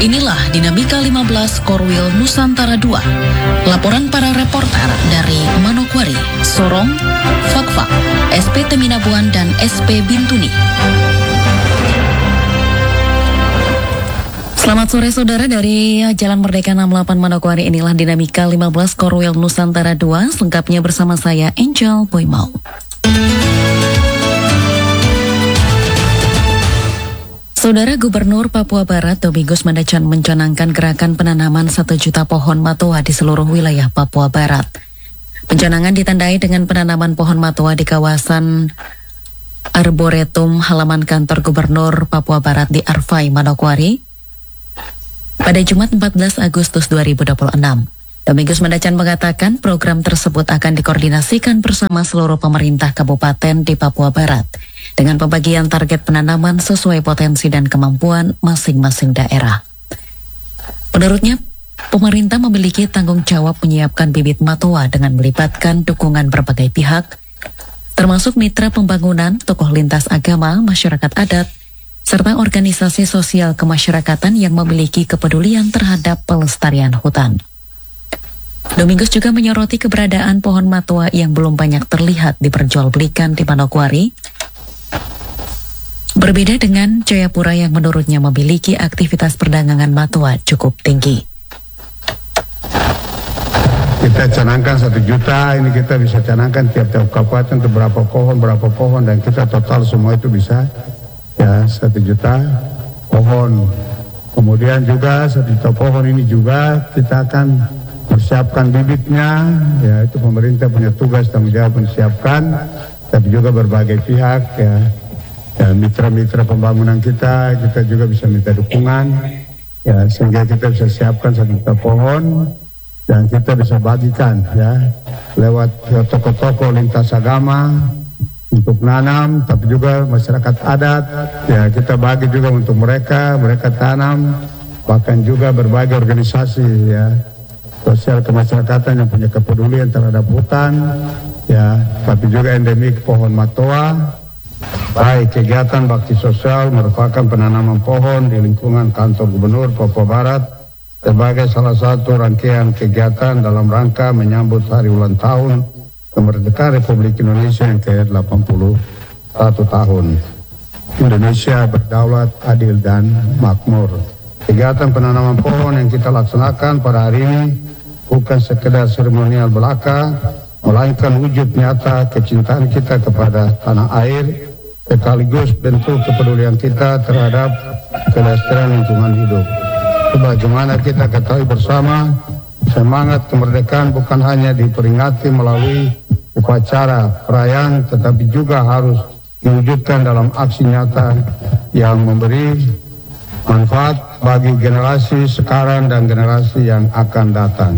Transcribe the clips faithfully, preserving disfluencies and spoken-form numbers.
Inilah Dinamika lima belas Korwil Nusantara dua. Laporan para reporter dari Manokwari, Sorong, Fakfak, S P Teminabuan, dan S P Bintuni. Selamat sore saudara, dari Jalan Merdeka enam puluh delapan Manokwari. Inilah Dinamika lima belas Korwil Nusantara dua. Selengkapnya bersama saya Angel Boymau. Saudara, Gubernur Papua Barat Domingus Mandacan mencanangkan gerakan penanaman satu juta pohon matua di seluruh wilayah Papua Barat. Pencanangan ditandai dengan penanaman pohon matua di kawasan Arboretum halaman kantor Gubernur Papua Barat di Arfai, Manokwari pada Jumat empat belas Agustus dua ribu dua puluh enam. Domingus Mandacan mengatakan program tersebut akan dikoordinasikan bersama seluruh pemerintah kabupaten di Papua Barat dengan pembagian target penanaman sesuai potensi dan kemampuan masing-masing daerah. Menurutnya, pemerintah memiliki tanggung jawab menyiapkan bibit matua dengan melibatkan dukungan berbagai pihak, termasuk mitra pembangunan, tokoh lintas agama, masyarakat adat, serta organisasi sosial kemasyarakatan yang memiliki kepedulian terhadap pelestarian hutan. Domingus juga menyoroti keberadaan pohon matua yang belum banyak terlihat diperjualbelikan di Manokwari. Berbeda dengan Jayapura yang menurutnya memiliki aktivitas perdagangan matua cukup tinggi. Kita canangkan satu juta, ini kita bisa canangkan tiap-tiap kabupaten untuk berapa pohon, berapa pohon, dan kita total semua itu bisa ya satu juta pohon. Kemudian juga satu juta pohon ini juga kita akan persiapkan bibitnya, ya itu pemerintah punya tugas tanggung jawab menyiapkan, tapi juga berbagai pihak ya. Ya, mitra-mitra pembangunan kita, kita juga bisa minta dukungan, ya sehingga kita bisa siapkan satu juta pohon dan kita bisa bagikan ya lewat ya, tokoh-tokoh lintas agama untuk nanam, tapi juga masyarakat adat, ya kita bagi juga untuk mereka, mereka tanam, bahkan juga berbagai organisasi ya sosial kemasyarakatan yang punya kepedulian terhadap hutan, ya tapi juga endemik pohon matua. Baik, kegiatan bakti sosial merupakan penanaman pohon di lingkungan kantor Gubernur Papua Barat sebagai salah satu rangkaian kegiatan dalam rangka menyambut hari ulang tahun kemerdekaan Republik Indonesia yang ke delapan puluh satu tahun. Indonesia berdaulat, adil, dan makmur. Kegiatan penanaman pohon yang kita laksanakan pada hari ini bukan sekedar seremonial belaka, melainkan wujud nyata kecintaan kita kepada tanah air, sekaligus bentuk kepedulian kita terhadap kelestarian lingkungan hidup. Sebagaimana kita ketahui bersama, semangat kemerdekaan bukan hanya diperingati melalui upacara perayaan, tetapi juga harus diwujudkan dalam aksi nyata yang memberi manfaat bagi generasi sekarang dan generasi yang akan datang.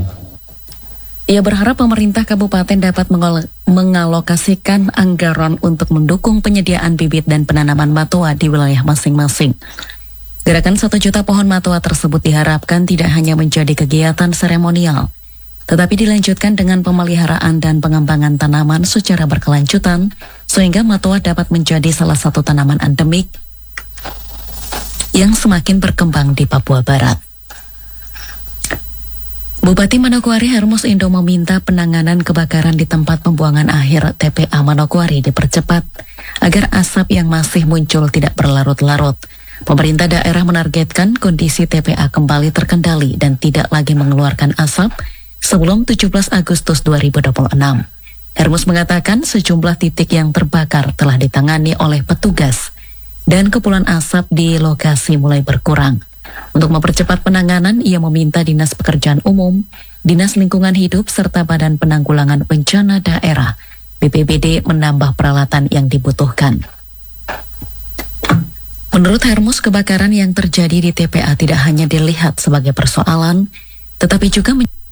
Ia berharap pemerintah kabupaten dapat mengalokasikan anggaran untuk mendukung penyediaan bibit dan penanaman matua di wilayah masing-masing. Gerakan satu juta pohon matua tersebut diharapkan tidak hanya menjadi kegiatan seremonial, tetapi dilanjutkan dengan pemeliharaan dan pengembangan tanaman secara berkelanjutan, sehingga matua dapat menjadi salah satu tanaman endemik yang semakin berkembang di Papua Barat. Bupati Manokwari Hermus Indo meminta penanganan kebakaran di tempat pembuangan akhir T P A Manokwari dipercepat agar asap yang masih muncul tidak berlarut-larut. Pemerintah daerah menargetkan kondisi T P A kembali terkendali dan tidak lagi mengeluarkan asap sebelum tujuh belas Agustus dua ribu dua puluh enam. Hermus mengatakan sejumlah titik yang terbakar telah ditangani oleh petugas dan kepulan asap di lokasi mulai berkurang. Untuk mempercepat penanganan, ia meminta Dinas Pekerjaan Umum, Dinas Lingkungan Hidup, serta Badan Penanggulangan Bencana Daerah B P B D menambah peralatan yang dibutuhkan. Menurut Hermus, kebakaran yang terjadi di T P A tidak hanya dilihat sebagai persoalan, tetapi juga menjadi